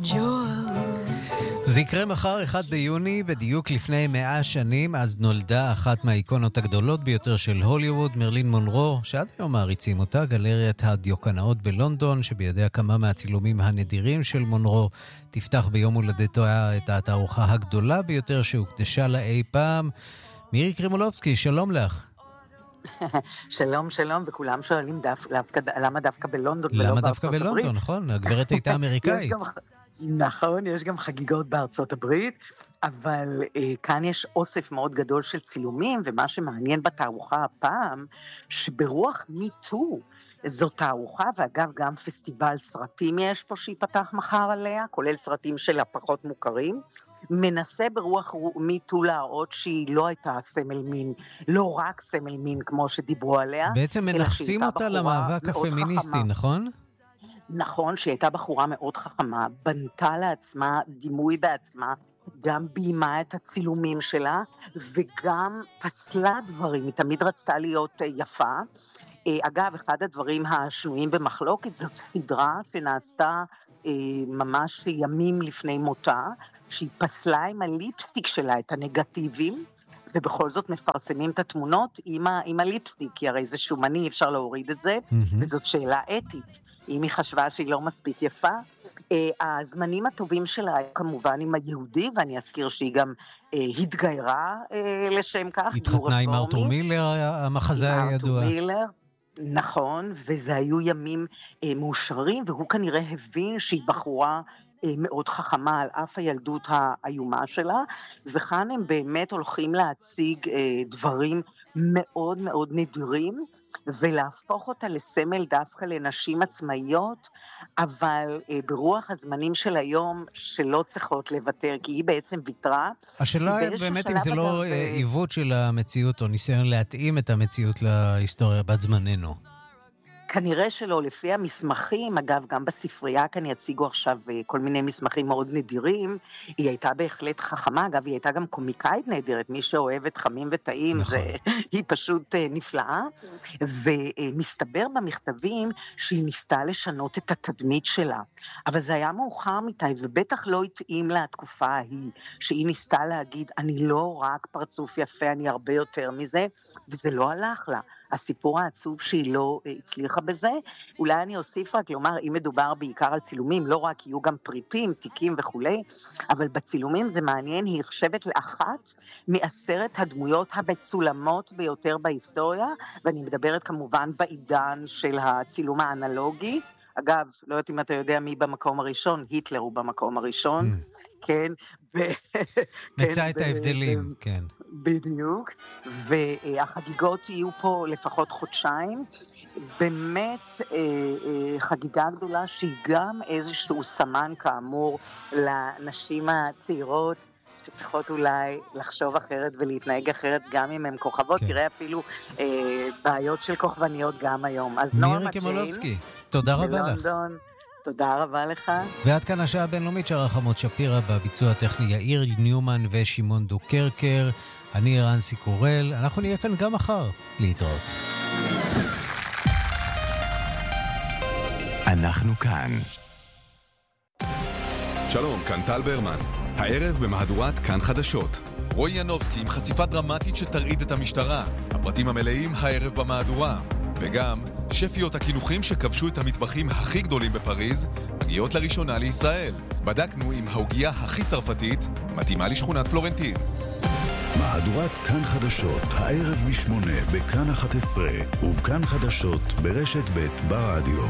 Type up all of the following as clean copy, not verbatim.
זה יקרה מחר 1 ביוני, בדיוק לפני 100 שנים, אז נולדה אחת מהאיקונות הגדולות ביותר של הוליווד, מרלין מונרו, שעד היום מעריצים אותה, גלריית הדיוקנאות בלונדון, שבידיה כמה מהצילומים הנדירים של מונרו, תפתח ביום הולדתה את התערוכה הגדולה ביותר שהוקדשה לה אי פעם. מירי קרימולובסקי, שלום לך. שלום, שלום, וכולם שואלים למה דווקא בלונדון ולא למה בארצות דווקא הברית? בלונדון, נכון? הגברת הייתה אמריקאית. נכון, יש גם חגיגות בארצות הברית, אבל כאן יש אוסף מאוד גדול של צילומים, ומה שמעניין בתערוכה הפעם, שברוח מיטו, זו תערוכה, ואגב גם פסטיבל סרטים יש פה שיפתח מחר עליה, כולל סרטים של הפחות מוכרים, מנסה ברוח מיטו להראות שהיא לא הייתה סמל מין, לא רק סמל מין כמו שדיברו עליה. בעצם מנחסים אותה למאבק הפמיניסטי, נכון? נכון, שהיא הייתה בחורה מאוד חכמה, בנתה לעצמה דימוי בעצמה, גם ביימה את הצילומים שלה, וגם פסלה דברים, היא תמיד רצתה להיות יפה. אגב, אחד הדברים השנויים במחלוקת, זאת סדרה שנעשתה ממש ימים לפני מותה, שהיא פסלה עם הליפסטיק שלה את הנגטיבים, ובכל זאת מפרסמים את התמונות עם הליפסטיק, כי הרי זה שומני, אפשר להוריד את זה, וזאת שאלה אתית. אם היא חשבה שהיא לא מספיק יפה, הזמנים הטובים שלה כמובן עם היהודי, ואני אזכיר שהיא גם התגיירה לשם כך. התחתנה עם ארתור מילר, המחזה הידוע. נכון, וזה היו ימים מאושרים, והוא כנראה הבין שהיא בחורה מאוד חכמה על אף הילדות האיומה שלה, וכאן הם באמת הולכים להציג דברים מאוד מאוד נדירים, ולהפוך אותה לסמל דווקא לנשים עצמאיות, אבל ברוח הזמנים של היום שלא צריכות לוותר, כי היא בעצם ויתרה. השאלה באמת אם זה לא עיוות של המציאות, או ניסיון להתאים את המציאות להיסטוריה בת זמננו. כנראה שלא, לפי המסמכים, אגב, גם בספרייה כאן יציגו עכשיו כל מיני מסמכים מאוד נדירים, היא הייתה בהחלט חכמה, אגב, היא הייתה גם קומיקאית נדירת, מי שאוהבת חמים וטעים, נכון. היא פשוט נפלאה, ומסתבר במכתבים שהיא ניסתה לשנות את התדמית שלה, אבל זה היה מאוחר מדי, ובטח לא התאים לה התקופה ההיא, שהיא ניסתה להגיד, אני לא רק פרצוף יפה, אני הרבה יותר מזה, וזה לא הלך לה. הסיפור העצוב שהיא לא הצליחה בזה, אולי אני אוסיף רק לומר, אם מדובר בעיקר על צילומים, לא רק יהיו גם פריטים, תיקים וכולי, אבל בצילומים זה מעניין, היא נחשבת לאחת מ10 הדמויות המצולמות ביותר בהיסטוריה, ואני מדברת כמובן בעידן של הצילום האנלוגי, אגב, לא יודעת אם אתה יודע מי במקום הראשון, היטלר הוא במקום הראשון, כן. מצא את ההבדלים, כן. בדיוק, והחגיגות יהיו פה לפחות חודשיים, באמת חגיגה גדולה שהיא גם איזשהו סמן כאמור לנשים הצעירות, שצריכות אולי לחשוב אחרת ולהתנהג אחרת גם אם הן כוכבות, תראה אפילו בעיות של כוכבניות גם היום. אז מירי קרימולובסקי, תודה רבה לך. תודה רבה לך. ועד כאן השעה הבינלאומית של רחמות שפירא, בביצוע הטכני יאיר ניומן ושמעון דוקרקר. אני רנסי קורל, אנחנו נהיה כאן גם מחר. להתראות. אנחנו כאן. שלום, כאן טל ברמן. הערב במהדורת כאן חדשות. רועי ינובסקי עם חשיפה דרמטית שתרעיד את המשטרה. הפרטים המלאים הערב במהדורה. וגם שפיות הכינוחים שכבשו את המטבחים הכי גדולים בפריז מגיעות לראשונה לישראל. בדקנו אם ההוגיה הכי צרפתית מתאימה לשכונת פלורנטין. מהדורת כאן חדשות, הערב מ8 בכאן 11 ובכאן חדשות ברשת ב' ברדיו.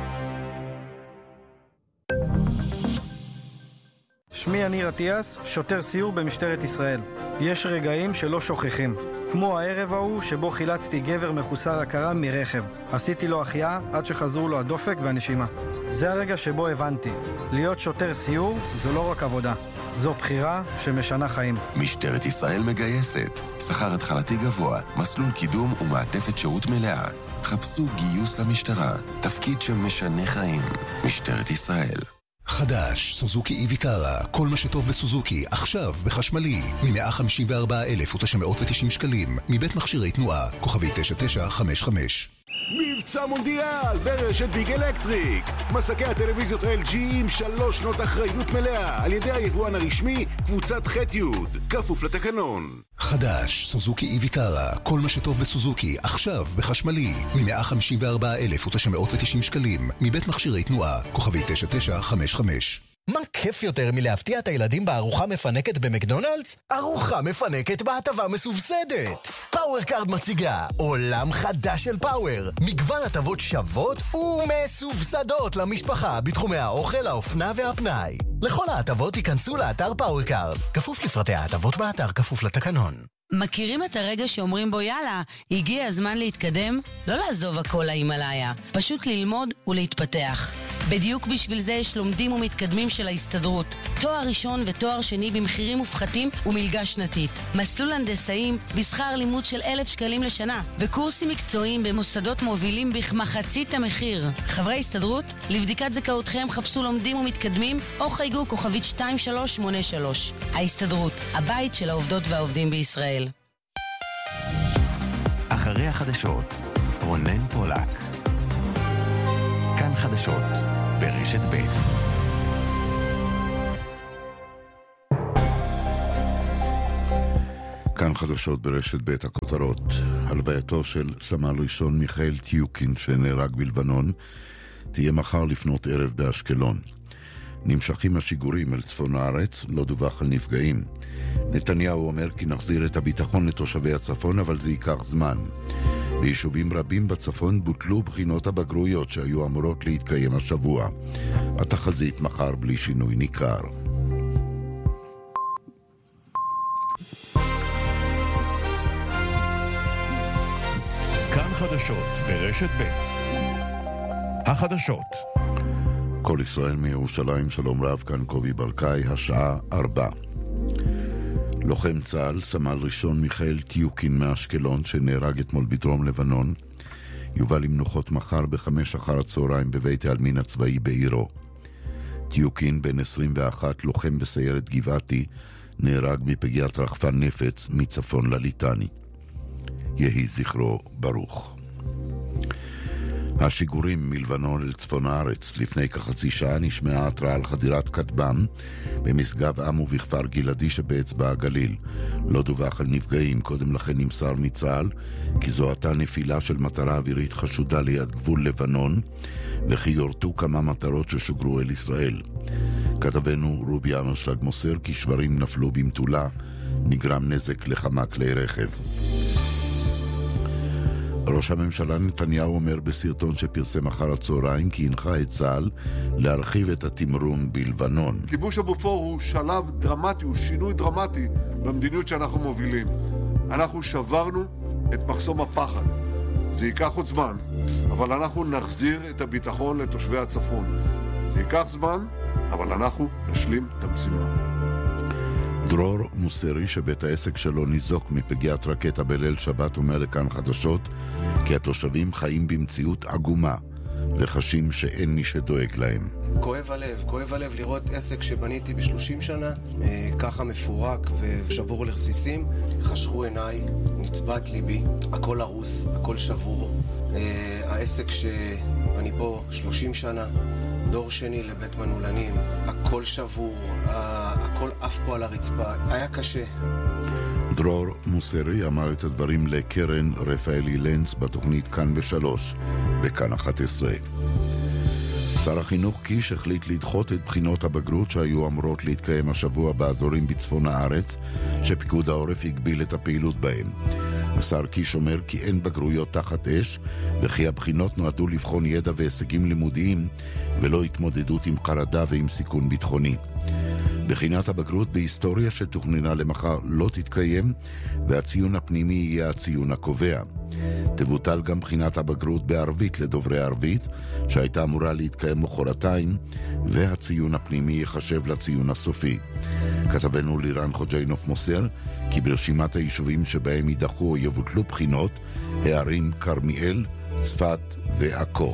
שמי יניר אטיאס, שוטר סיור במשטרת ישראל. יש רגעים שלא שוכחים. כמו הערב ההוא שבו חילצתי גבר מחוסר הכרה מרכב. עשיתי לו החייאה עד שחזרו לו הדופק והנשימה. זה הרגע שבו הבנתי. להיות שוטר סיור זו לא רק עבודה. זו בחירה שמשנה חיים. משטרת ישראל מגייסת. שכר התחלתי גבוה, מסלול קידום ומעטפת שירות מלאה. חפשו גיוס למשטרה. תפקיד שמשנה חיים. משטרת ישראל. חדש, סוזוקי איביטרה, כל מה שטוב בסוזוקי, עכשיו בחשמלי, מ-154,990 שקלים, מבית מכשירי תנועה, כוכבי 9955. מבצע מונדיאל ברשת ביג אלקטריק. מסקי הטלוויזיות LG עם 3 שנות אחריות מלאה על ידי היבואן הרשמי קבוצת ח'-י', כפוף לתקנון. חדש, סוזוקי ויטרה, כל מה שטוב בסוזוקי, עכשיו בחשמלי, מ-154,990 שקלים, מבית מכשירי תנועה, כוכבי 9955. מה כיף יותר מלהפתיע את הילדים בארוחה מפנקת במקדונלדס? ארוחה מפנקת בהטבה מסובסדת. פאוור קארד מציגה עולם חדש של פאוור. מגוון הטבות שוות ומסובסדות למשפחה בתחומי האוכל, האופנה והפנאי. לכל ההטבות ייכנסו לאתר פאוור קארד. כפוף לפרטי ההטבות באתר, כפוף לתקנון. מכירים את הרגע שאומרים בו יאללה, הגיע הזמן להתקדם? לא לעזוב הכל להימלאיה, פשוט ללמוד ולהתפתח. בדיוק בשביל זה יש לומדים ומתקדמים של ההסתדרות. תואר ראשון ותואר שני במחירים מופחתים ומלגה שנתית. מסלול הנדסאים בשכר לימוד של 1,000 שקלים לשנה, וקורסים מקצועיים במוסדות מובילים בכמחצית המחיר. חברי הסתדרות, לבדיקת זכאותכם חפשו לומדים ומתקדמים או חייגו כוכבית 2383. ההסתדרות, הבית של העובדות והעובדים בישראל. אחרי החדשות, רונן פולק. כאן חדשות, ברשת ב'. כאן חדשות ברשת ב'. הכותרות: הלווייתו של סמל ראשון מיכאל טיוקין שנהרג בלבנון תהיה מחר לפנות ערב באשקלון. נמשכים השיגורים אל צפון הארץ, לא דווח על נפגעים. נתניהו אומר כי נחזיר את הביטחון לתושבי הצפון, אבל זה ייקח זמן. ביישובים רבים בצפון בוטלו בחינות הבגרויות שהיו אמורות להתקיים השבוע. התחזית מחר בלי שינוי ניכר. כאן חדשות ברשת ב'. החדשות. כל ישראל מירושלים, שלום רב, כאן קובי ברקאי, השעה 4. לוחם צה"ל, סמל ראשון מיכאל טיוקין מאשקלון, שנהרג אתמול בדרום לבנון, יובא למנוחות מחר ב-5:00 בבית העלמין הצבאי בעירו. טיוקין, בן 21, לוחם בסיירת גבעתי, נהרג מפגיעת רחפן נפץ מצפון לליטני. יהי זכרו ברוך. השיגורים מלבנון אל צפון הארץ. לפני כחצי שעה נשמעה התראה על חדירת כטב"ם במשגב עם ובכפר גלעדי שבאצבע הגליל. לא דווח על נפגעים. קודם לכן נמסר מצה"ל כי זו הייתה נפילה של מטרה אווירית חשודה ליד גבול לבנון, וכי יורטו כמה מטרות ששוגרו אל ישראל. כתבנו רובי אמרשלג מוסר כי שברים נפלו במטולה, נגרם נזק לכמה כלי רכב. ראש הממשלה נתניהו אומר בסרטון שפרסם אחר הצהריים כי הנחה את צה"ל להרחיב את התמרון בלבנון. כיבוש הבופור הוא שלב דרמטי, הוא שינוי דרמטי במדיניות שאנחנו מובילים. אנחנו שברנו את מחסום הפחד. זה ייקח עוד זמן, אבל אנחנו נחזיר את הביטחון לתושבי הצפון. זה ייקח זמן, אבל אנחנו נשלים את המשימה. דרור מוסרי, שבית העסק שלו ניזוק מפגיעת רקטה בליל שבת, אומר לכאן חדשות כי התושבים חיים במציאות עגומה וחשים שאין מי שדואג להם. כואב הלב לראות עסק שבניתי ב-30 שנה ככה מפורק ושבור לרסיסים. חשכו עיניי, נצבט ליבי, הכל הרוס, הכל שבור. העסק שאני פה 30 שנה, דור שני לבית מנעולנים, הכל שבור, הכל אף פה על הרצפה, היה קשה. דרור מוסרי אמר את הדברים לקרן רפאלי לנץ בתוכנית כאן ב3 בכאן 11. שר החינוך קיש החליט לדחות את בחינות הבגרות שהיו אמורות להתקיים השבוע באזורים בצפון הארץ שפיקוד העורף הגביל את הפעילות בהם. השר קיש אומר כי אין בגרויות תחת אש וכי הבחינות נועדו לבחון ידע והישגים לימודיים ולא התמודדות עם חרדה ועם סיכון ביטחוני. בחינת הבגרות בהיסטוריה שתוכננה למחר לא תתקיים והציון הפנימי יהיה הציון הקובע. תבוטל גם בחינת הבגרות בערבית לדוברי ערבית שהייתה אמורה להתקיים מחרתיים והציון הפנימי יחשב לציון הסופי. כתבנו לירן חוג'יינוף מוסר כי ברשימת היישובים שבהם יידחו או יבוטלו בחינות הערים כרמיאל, צפת ועכו.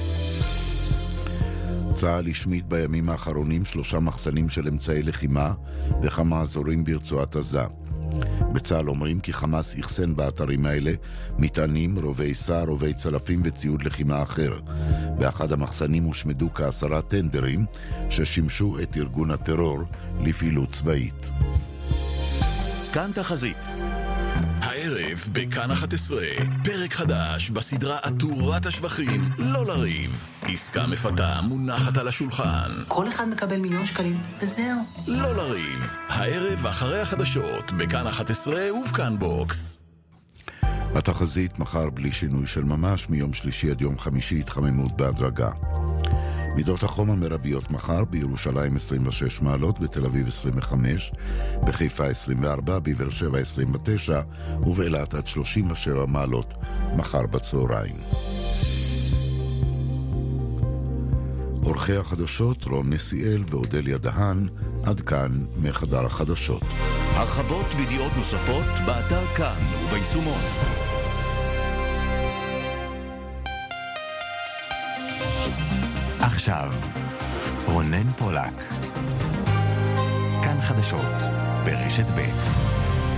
צה"ל השמיד בימים האחרונים 3 מחסנים של אמצעי לחימה בכמה אזורים ברצועת עזה. בצה"ל אומרים כי חמאס יחסן באתרים האלה מטענים, רובי סער, רובי צלפים וציוד לחימה אחר. באחד המחסנים הושמדו כ10 טנדרים ששימשו את ארגון הטרור לפעילות צבאית. כאן תחזית. הערב בכאן 11, פרק חדש בסדרה עטורת השבחים, לא לריב. עסקה מפתה מונחת על השולחן. כל אחד מקבל $1,000,000 וזהו. לא לריב. הערב אחרי החדשות בכאן 11 ובכאן בוקס. התחזית מחר בלי שינוי של ממש, מיום שלישי עד יום חמישי התחממות בהדרגה. מידות החום המרביות מחר: בירושלים 26 מעלות, בתל אביב 25, בחיפה 24, בבאר שבע 29 ובאילת עד 37 מעלות מחר בצהריים. עורכי החדשות רון נסיאל ואודליה דהן. עד כאן מחדר החדשות. הרחבות וידיעות נוספות באתר כאן וביישומון. עכשיו, רונן פולק. כאן חדשות ברשת ב'.